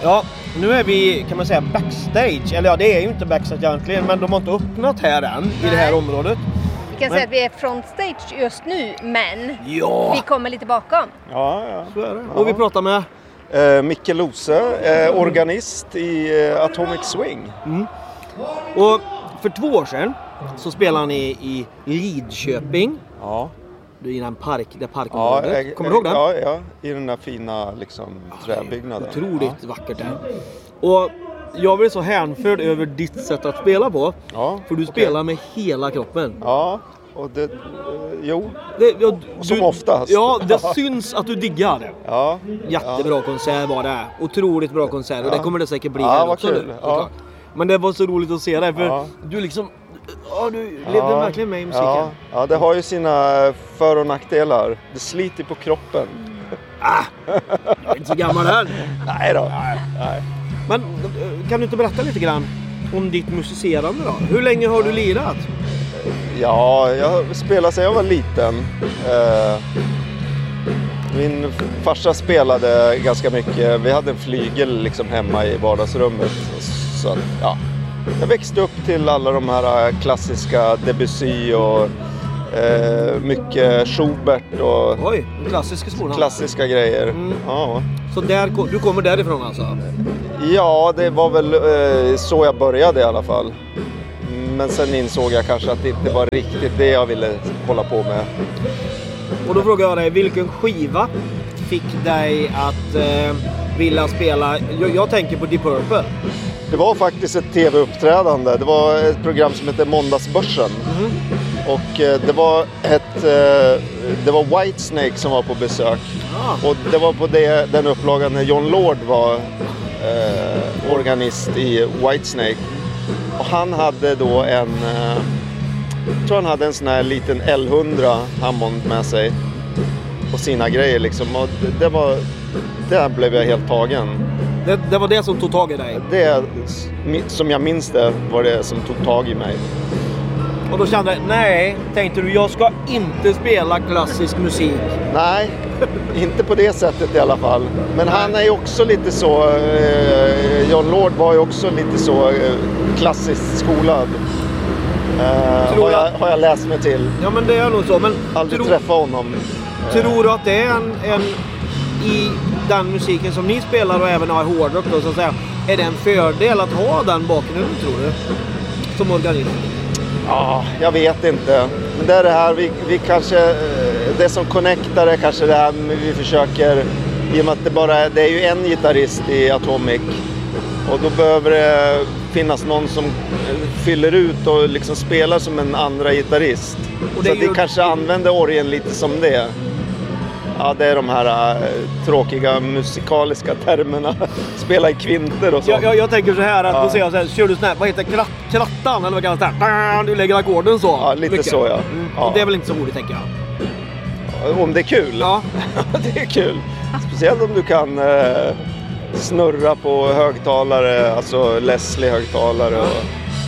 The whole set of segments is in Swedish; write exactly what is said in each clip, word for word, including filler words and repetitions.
Ja, nu är vi, kan man säga, backstage. Eller ja, det är ju inte backstage egentligen, men de har inte öppnat här än. Nej. I det här området. Vi kan men... säga att vi är frontstage just nu, men ja. vi kommer lite bakom. Ja, ja. Så är det. Och vi pratar med... Eh, Micke Lose, eh, organist i eh, Atomic Swing. Mm. Och för två år sedan så spelade han i, i Lidköping. Ja. I den park, det parkområdet. Ja, jag, kommer du ihåg det? Ja, ja, i den där fina liksom, träbyggnaden. Otroligt ja. vackert där. Och jag blir så hänförd över ditt sätt att spela på. Ja, för du okay. spelar med hela kroppen. Ja, och det... Eh, jo, det, ja, du, som oftast. Ja, det syns att du diggar det. Ja. Jättebra ja. konsert var det. Otroligt bra konsert. Och ja. det kommer det säkert bli ja, här vad också. Kul. Nu, ja. Men det var så roligt att se dig. För ja. du liksom... Ja, du levde ja, verkligen med i musiken. Ja, ja, det har ju sina för- och nackdelar. Det sliter på kroppen. Ah, jag är inte så gammal här. Nej då. Nej, nej. Men kan du inte berätta lite grann om ditt musicerande då? Hur länge har du lirat? Ja, jag spelade sedan jag var liten. Min farsa spelade ganska mycket. Vi hade en flygel liksom hemma i vardagsrummet. Så ja. Jag växte upp till alla de här klassiska Debussy och eh, mycket Schubert och Oj, klassiska skolan. Klassiska grejer. Mm. Ja. Så där, du kommer därifrån alltså? Ja, det var väl eh, så jag började i alla fall. Men sen insåg jag kanske att det inte var riktigt det jag ville hålla på med. Och då frågar jag dig, vilken skiva fick dig att eh, vilja spela? Jag, jag tänker på Deep Purple. Det var faktiskt ett tv-uppträdande. Det var ett program som hette Måndagsbörsen. Mm. Och eh, det var ett eh, det var Whitesnake som var på besök. Ah. Och det var på det, den upplagan när John Lord var eh, organist i Whitesnake. Och han hade då en eh, jag tror han hade en sån här liten L hundra Hammond med sig på sina grejer liksom. Och det, det var där blev jag helt tagen. Det, det var det som tog tag i dig? Det som jag minns det var det som tog tag i mig. Och då kände jag, nej, tänkte du, jag ska inte spela klassisk musik. Nej, inte på det sättet i alla fall. Men nej. Han är ju också lite så, eh, John Lord var ju också lite så eh, klassiskt skolad. Eh, har, jag, har jag läst mig till. Ja, men det är nog så. Men aldrig tro, träffa honom. Tror du att det är en, en i den musiken som ni spelar och även har hårdrock då, så att säga, är det en fördel att ha den bakgrunden, tror du? Som organist? Ja, jag vet inte. Men det är det här, vi, vi kanske, det som connectar är kanske det här vi försöker, i och med att det bara är, det är ju en gitarrist i Atomic. Och då behöver det finnas någon som fyller ut och liksom spelar som en andra gitarrist. Och det så att vi ju... kanske använder orgeln lite som det. Ja, det är de här äh, tråkiga musikaliska termerna. Spela i kvinter och så. Jag, jag, jag tänker så här, att ja. då säger jag så här, kör du sån här, vad heter kratt, krattan eller vad kallas det? Du lägger ackorden så. Ja, lite mycket. Så ja. Mm. ja. Det är väl inte så roligt, tänker jag. Om det är kul? Ja. Det är kul. Speciellt om du kan eh, snurra på högtalare, alltså Leslie-högtalare. Och,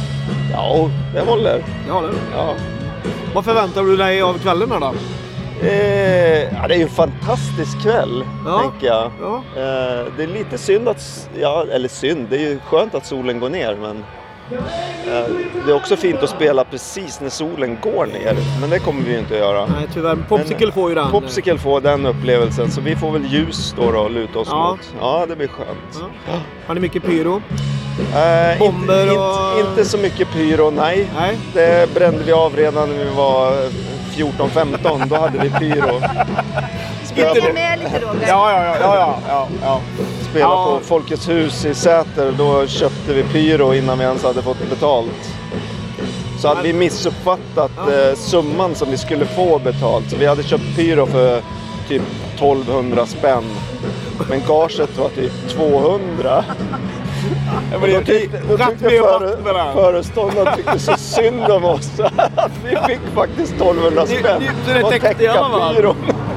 ja, det håller. Det håller. Ja. Vad förväntar du dig av kvällen då? Eh, ja, det är ju en fantastisk kväll, ja. tänker jag. Ja. Eh, det är lite synd att, ja, eller synd, det är ju skönt att solen går ner, men eh, det är också fint att spela precis när solen går ner, men det kommer vi ju inte att göra. Nej, tyvärr. Popsicle men, får ju den. Popsicle får den upplevelsen, så vi får väl ljus då och luta oss ja. mot. Ja, det blir skönt. Ja. Har ni mycket pyro? Eh, Bomber inte, och... inte, inte så mycket pyro, nej. nej. Det brände vi av redan när vi var fjorton femton, då hade vi pyro. Spela på... med lite då. Ja, ja, ja, ja, ja, ja. Spela ja. på Folkets hus i Säter, då köpte vi pyro innan vi ens hade fått betalt. Så hade vi missuppfattat ja. eh, summan som vi skulle få betalt. Så vi hade köpt pyro för typ tolvhundra spänn. Men gaget var typ tvåhundra. Ja, men då tyckte, då tyckte före, föreståndaren tyckte så synd om oss att vi fick faktiskt tolvhundra spänn och täcka pyron.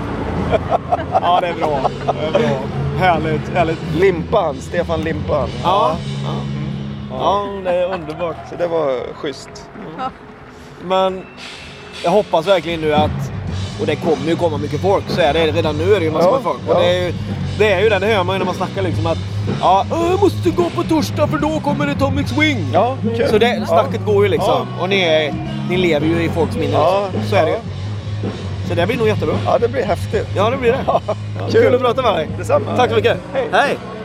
Ja, det är bra. Det är bra. Härligt, härligt. Limpan, Stefan Limpan. Ja, ja. Ja, det är underbart. Så det var schysst. Ja. Men jag hoppas verkligen nu att och det kommer ju komma mycket folk, så är det redan nu är det ju massor Ja, med folk. ja. Och det är ju det, är ju det, det hör man ju när man snackar liksom att ja, jag måste gå på torsdag för då kommer det Atomic Swing. Ja, kul. Så det snacket ja. går ju liksom. Och ni, är, ni lever ju i folks minne. Ja, liksom. Så är det ju. ja. Så det blir nog jättebra. Ja, det blir häftigt. Ja, det blir det. Ja, Kul. kul att prata med dig. Detsamma. Tack så mycket. Hej. Hej.